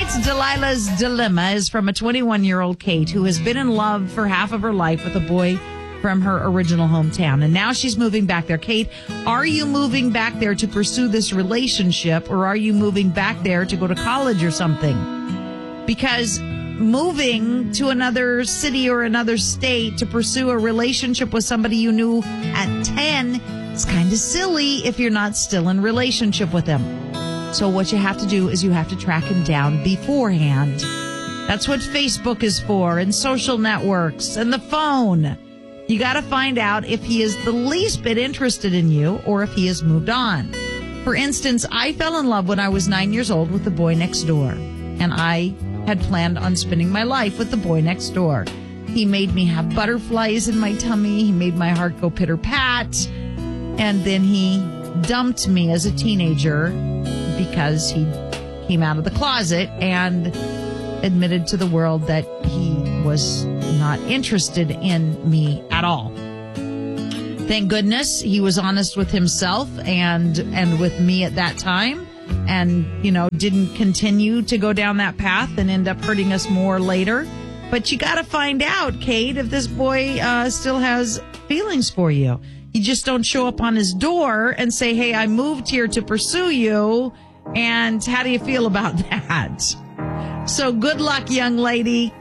Tonight's Delilah's Dilemma is from a 21-year-old Kate who has been in love for half of her life with a boy from her original hometown. And now she's moving back there. Kate, are you moving back there to pursue this relationship, or are you moving back there to go to college or something? Because moving to another city or another state to pursue a relationship with somebody you knew at 10 is kind of silly if you're not still in relationship with them. So what you have to do is you have to track him down beforehand. That's what Facebook is for, and social networks, and the phone. You got to find out if he is the least bit interested in you or if he has moved on. For instance, I fell in love when I was 9 years old with the boy next door, and I had planned on spending my life with the boy next door. He made me have butterflies in my tummy. He made my heart go pitter-pat. And then he dumped me as a teenager because he came out of the closet and admitted to the world that he was not interested in me at all. Thank goodness he was honest with himself and with me at that time, and, didn't continue to go down that path and end up hurting us more later. But you got to find out, Kate, if this boy still has feelings for you. You just don't show up on his door and say, hey, I moved here to pursue you, and how do you feel about that? So good luck, young lady.